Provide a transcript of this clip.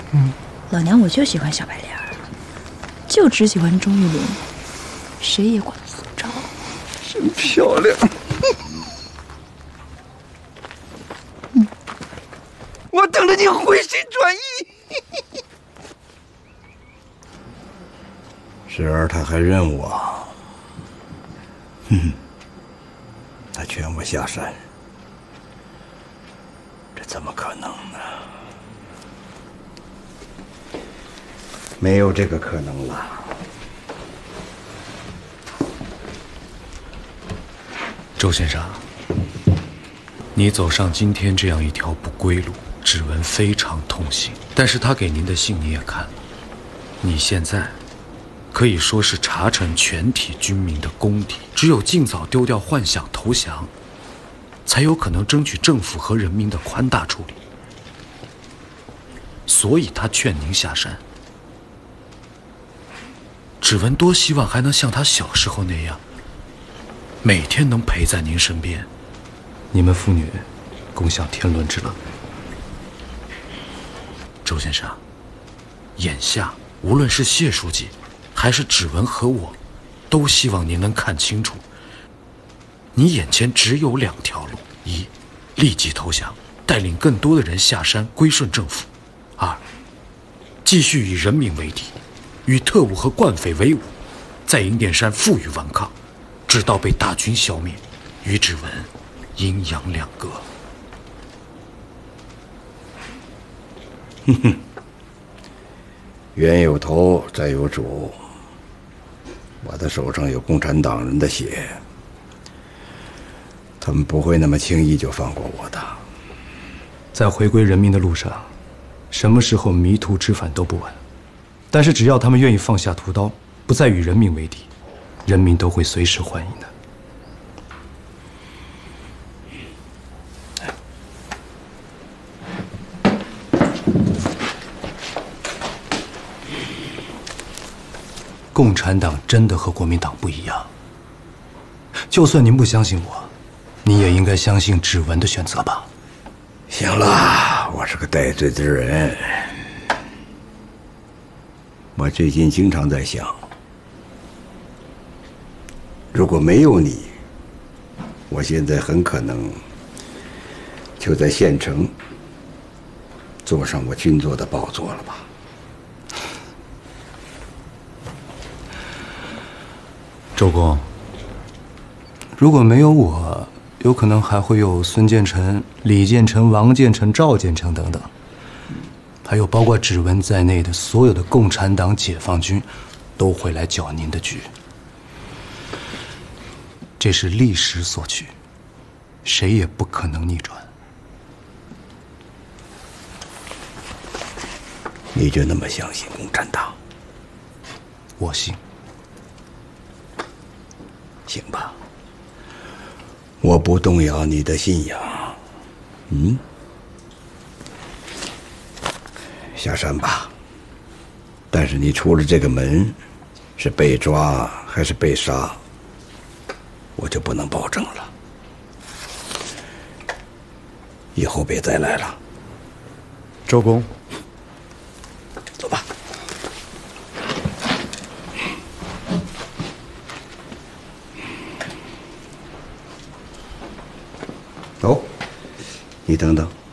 老娘我就喜欢小白脸儿，就只喜欢钟玉玲，谁也管不着。 真漂亮。我等着你回心转意。时而他还认我，他劝我下山，这怎么可能呢？没有这个可能了。 周先生，你走上今天这样一条不归路，芷文非常痛心。但是他给您的信你也看了，你现在可以说是查城全体军民的公敌，只有尽早丢掉幻想投降，才有可能争取政府和人民的宽大处理。所以他劝您下山。芷文多希望还能像他小时候那样，每天能陪在您身边，你们父女共享天伦之乐。周先生，眼下无论是谢书记还是芷文和我，都希望您能看清楚，你眼前只有2条路：一，立即投降，带领更多的人下山归顺政府；二，继续以人民为敌，与特务和惯匪为伍，在银殿山负隅顽抗，直到被大军消灭，与芷文阴阳两隔。 冤有头，债有主。我的手上有共产党人的血，他们不会那么轻易就放过我的。 在回归人民的路上，什么时候迷途知返都不晚。但是只要他们愿意放下屠刀，不再与人民为敌，人民都会随时欢迎的。共产党真的和国民党不一样。就算您不相信我，你也应该相信芷文的选择吧。 行了，我是个戴罪之人。我最近经常在想，如果没有你，我现在很可能就在县城坐上我军座的宝座了吧。 周公，如果没有我，有可能还会有孙建成、李建成、王建成、赵建成等等，还有包括芷文在内的所有的共产党、解放军，都会来搅您的局。这是历史所趋，谁也不可能逆转。 你就那么相信共产党？ 我信。 行吧，我不动摇你的信仰。下山吧。但是你出了这个门，是被抓还是被杀，我就不能保证了。以后别再来了。 周公， 走吧。哦，你等等。